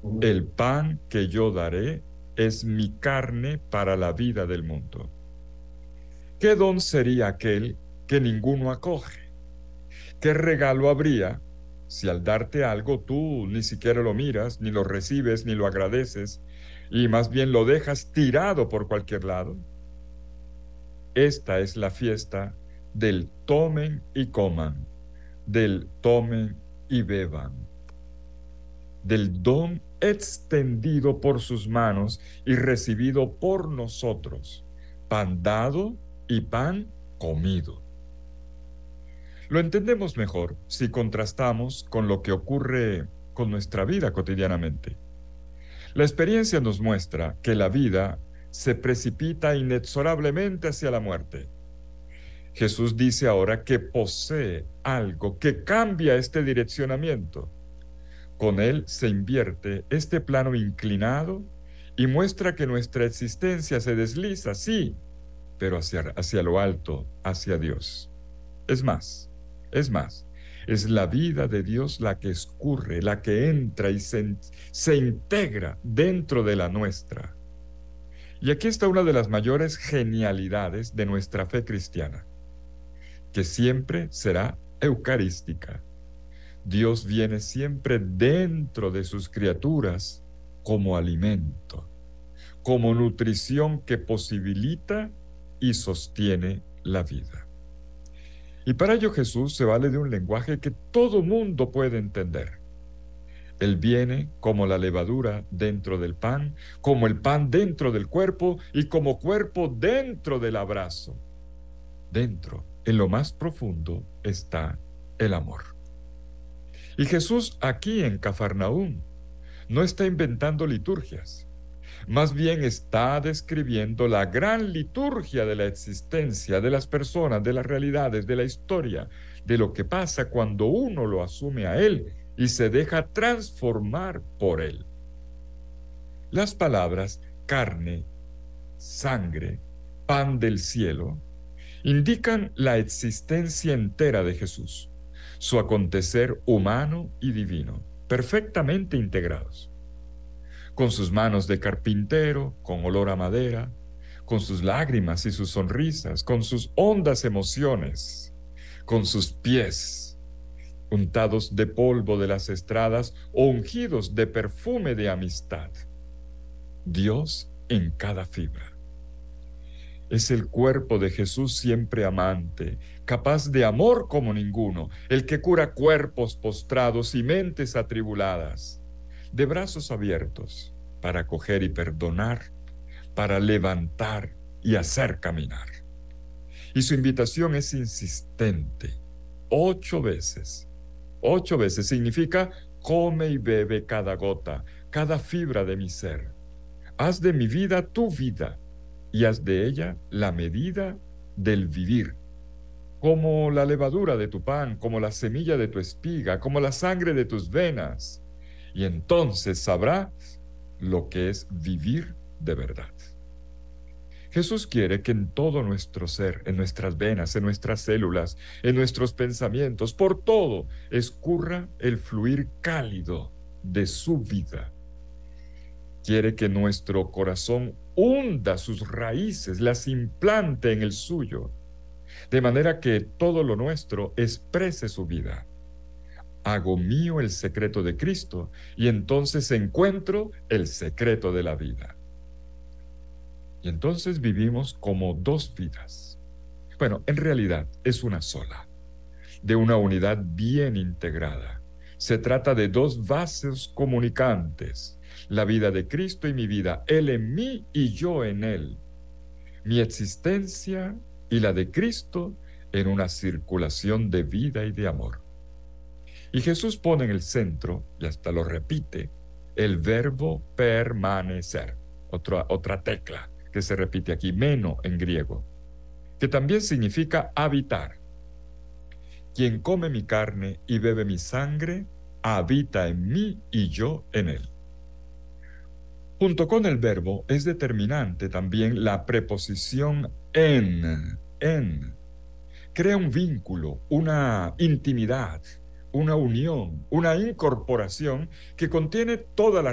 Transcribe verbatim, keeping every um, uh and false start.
El pan que yo daré es mi carne para la vida del mundo. ¿Qué don sería aquel que ninguno acoge? ¿Qué regalo habría si al darte algo tú ni siquiera lo miras, ni lo recibes, ni lo agradeces, y más bien lo dejas tirado por cualquier lado? Esta es la fiesta del tomen y coman, del tomen y beban, del don extendido por sus manos y recibido por nosotros, pan dado y pan comido. Lo entendemos mejor si contrastamos con lo que ocurre con nuestra vida cotidianamente. La experiencia nos muestra que la vida se precipita inexorablemente hacia la muerte. Jesús dice ahora que posee algo que cambia este direccionamiento. Con él se invierte este plano inclinado y muestra que nuestra existencia se desliza, sí, pero hacia, hacia lo alto, hacia Dios. Es más, es más, es la vida de Dios la que escurre, la que entra y se, se integra dentro de la nuestra. Y aquí está una de las mayores genialidades de nuestra fe cristiana, que siempre será eucarística. Dios viene siempre dentro de sus criaturas como alimento, como nutrición que posibilita y sostiene la vida. Y para ello Jesús se vale de un lenguaje que todo mundo puede entender. Él viene como la levadura dentro del pan, como el pan dentro del cuerpo y como cuerpo dentro del abrazo. Dentro, en lo más profundo, está el amor. Y Jesús aquí en Cafarnaúm no está inventando liturgias, más bien está describiendo la gran liturgia de la existencia, de las personas, de las realidades, de la historia, de lo que pasa cuando uno lo asume a Él y se deja transformar por Él. Las palabras carne, sangre, pan del cielo indican la existencia entera de Jesús, su acontecer humano y divino, perfectamente integrados. Con sus manos de carpintero, con olor a madera, con sus lágrimas y sus sonrisas, con sus hondas emociones, con sus pies untados de polvo de las estradas o ungidos de perfume de amistad. Dios en cada fibra. Es el cuerpo de Jesús siempre amante, capaz de amor como ninguno, el que cura cuerpos postrados y mentes atribuladas, de brazos abiertos para acoger y perdonar, para levantar y hacer caminar. Y su invitación es insistente, ocho veces. Ocho veces significa come y bebe cada gota, cada fibra de mi ser. Haz de mi vida tu vida y haz de ella la medida del vivir, como la levadura de tu pan, como la semilla de tu espiga, como la sangre de tus venas. Y entonces sabrás lo que es vivir de verdad. Jesús quiere que en todo nuestro ser, en nuestras venas, en nuestras células, en nuestros pensamientos, por todo, escurra el fluir cálido de su vida. Quiere que nuestro corazón hunda sus raíces, las implante en el suyo, de manera que todo lo nuestro exprese su vida. Hago mío el secreto de Cristo y entonces encuentro el secreto de la vida. Y entonces vivimos como dos vidas. Bueno, en realidad es una sola, de una unidad bien integrada. Se trata de dos vasos comunicantes, la vida de Cristo y mi vida, Él en mí y yo en Él. Mi existencia y la de Cristo en una circulación de vida y de amor. Y Jesús pone en el centro, y hasta lo repite, el verbo permanecer, otra, otra tecla que se repite aquí, meno en griego, que también significa habitar. Quien come mi carne y bebe mi sangre, habita en mí y yo en él. Junto con el verbo es determinante también la preposición en, en. Crea un vínculo, una intimidad, una unión, una incorporación que contiene toda la